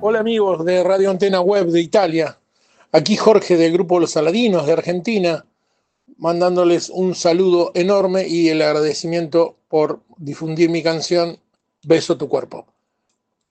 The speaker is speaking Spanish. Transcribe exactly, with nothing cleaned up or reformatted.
Hola amigos de Radio Antena Web de Italia. Aquí Jorge del grupo Los Aladinos de Argentina, mandándoles un saludo enorme y el agradecimiento por difundir mi canción Beso tu cuerpo.